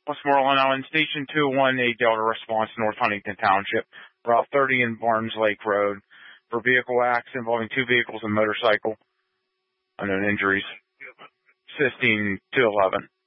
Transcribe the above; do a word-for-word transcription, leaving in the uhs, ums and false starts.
Westmoreland Island, Station two one eight Delta Response, North Huntington Township, Route thirty in Barnes Lake Road, for vehicle accident involving two vehicles and motorcycle. Unknown injuries. Assisting two eleven.